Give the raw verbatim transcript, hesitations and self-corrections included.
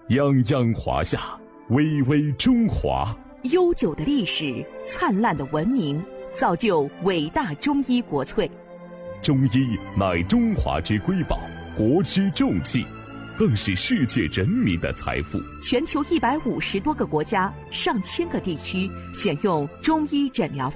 泱泱华夏，巍巍中华。 悠久的历史，灿烂的文明，造就伟大中医国粹。 中医乃中华之瑰宝，国之重器，更是世界人民的财富。 全球一百五十多个国家、上千个地区选用中医诊疗